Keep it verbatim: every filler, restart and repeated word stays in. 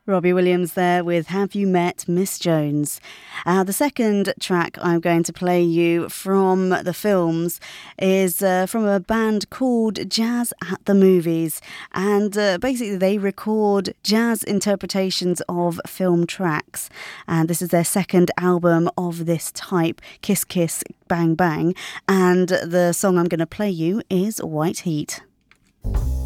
Robbie Williams there with Have You Met Miss Jones? Uh, the second track I'm going to play you from the films is uh, from a band called Jazz at the Movies. And uh, basically they record jazz interpretations of film tracks. And this is their second album of this type, Kiss Kiss Bang Bang. And the song I'm going to play you is White Heat.